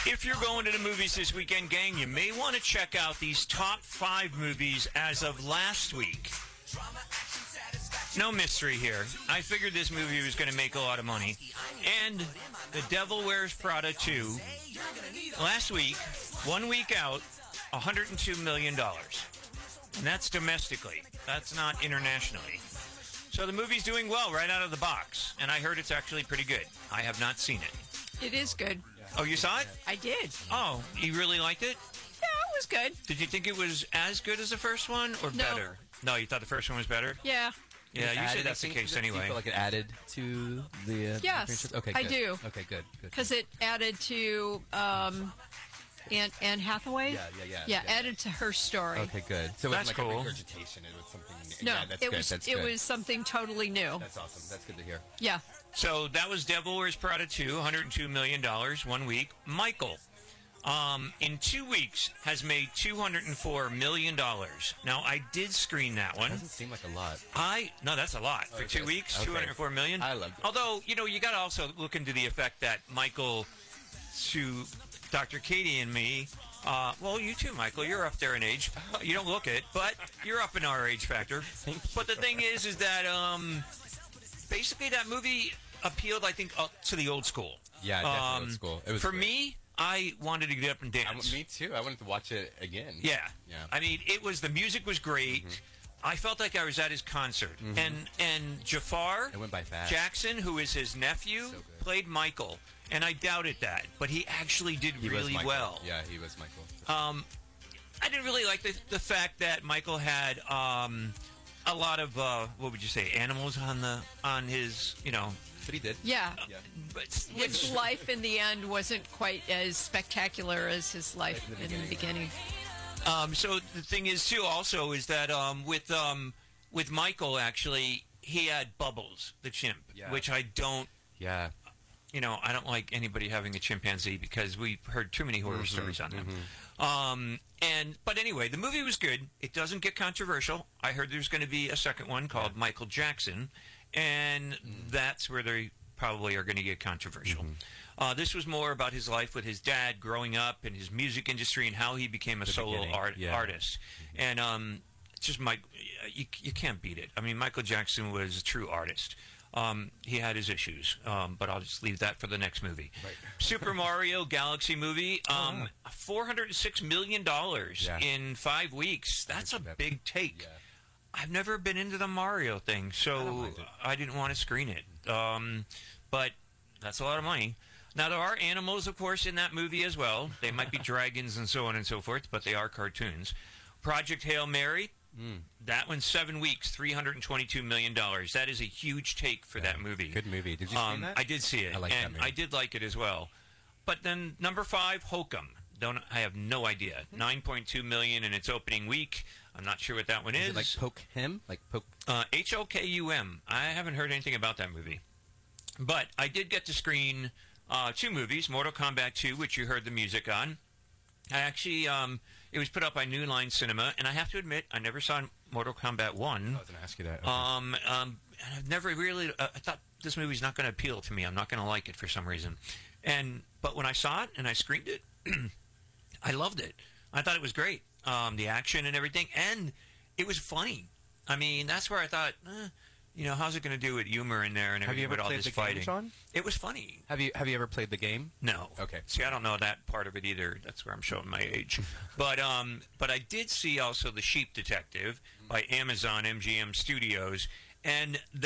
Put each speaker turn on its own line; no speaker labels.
If you're going to the movies this weekend, gang, you may want to check out these top 5 movies as of last week. No mystery here. I figured this movie was going to make a lot of money. And The Devil Wears Prada 2, last week, 1 week out, $102 million. And that's domestically. That's not internationally. So the movie's doing well right out of the box. And I heard it's actually pretty good. I have not seen it.
It is good.
Oh, you saw it?
I did.
Oh, you really liked it?
Yeah, it was good.
Did you think it was as good as the first one or better? No, you thought the first one was better?
Yeah.
Yeah, usually that's the case anyway.
Do you feel like it added to the
yes,
okay,
I
good.
do.
Okay, good.
Because it added to Anne Hathaway.
Yeah,
added to her story.
Okay, good. So
that's
it was like
cool.
a regurgitation. It was something.
No,
yeah, that's
it
good.
was
That's
it
good.
was something totally new.
That's awesome. That's good to hear.
Yeah.
So that was Devil Wears Prada 2, $102 million, 1 week. Michael, in 2 weeks, has made $204 million. Now, I did screen that one.
Doesn't seem like a lot.
No, that's a lot. For 2 weeks,
okay.
$204 million.
I loved it.
Although, you got to also look into the effect that Michael, to Dr. Katie and me, well, you too, Michael. You're up there in age. You don't look it, but you're up in our age factor. But the thing is that basically that movie appealed, I think, to the old school.
Yeah, definitely old school. It was
for
great.
me, I wanted to get up and dance.
Me too. I wanted to watch it again.
Yeah.
Yeah.
I mean, the music was great. I felt like I was at his concert. And Jafar
It went by fast.
Jackson, who is his nephew,
So good.
played Michael. And I doubted that, but he actually did
He was
really
Michael.
well.
Yeah, he was Michael.
I didn't really like the fact that Michael had a lot of what would you say, animals on his,
But he did.
Yeah.
but
His life in the end wasn't quite as spectacular as his life in the beginning.
So the thing is too, also, is that with Michael, actually, he had Bubbles, the chimp,
Yeah.
which I don't.
Yeah.
I don't like anybody having a chimpanzee because we've heard too many horror stories on them. But anyway, the movie was good. It doesn't get controversial. I heard there's going to be a second one called Michael Jackson, and that's where they probably are going to get controversial. This was more about his life with his dad growing up in his music industry and how he became a solo artist. And just you can't beat it. I mean, Michael Jackson was a true artist. He had his issues, but I'll just leave that for the next movie.
Right.
Super Mario Galaxy movie, $406 million in 5 weeks. That's a big take.
Yeah.
I've never been into the Mario thing, so I didn't want to screen it. But that's a lot of money. Now, there are animals, of course, in that movie as well. They might be dragons and so on and so forth, but they are cartoons. Project Hail Mary. That one's 7 weeks, $322 million. That is a huge take for that movie.
Good movie. Did you see that?
I did see it.
I like that movie.
I did like it as well. But then number 5, Hokum. I have no idea. 9.2 million in its opening week. I'm not sure what that one is.
It like Poke Him? Like Poke...
Hokum. I haven't heard anything about that movie. But I did get to screen 2 movies, Mortal Kombat 2, which you heard the music on. I actually, it was put up by New Line Cinema, and I have to admit, I never saw Mortal Kombat 1.
I was going to ask you that. Okay.
And I've never really, I thought this movie's not going to appeal to me. I'm not going to like it for some reason. But when I saw it and I screened it, I loved it. I thought it was great. The action and everything, and it was funny. I mean, that's where I thought, how's it going to do with humor in there and everything with all this fighting?
Sean?
It was funny.
Have you ever played the game?
No.
Okay.
See, I don't know that part of it either. That's where I'm showing my age. But I did see also The Sheep Detective by Amazon MGM Studios, and